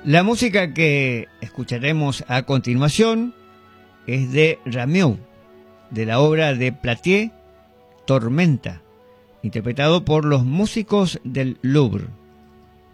La música que escucharemos a continuación es de Rameau, de la obra de Platier, Tormenta, interpretado por los músicos del Louvre.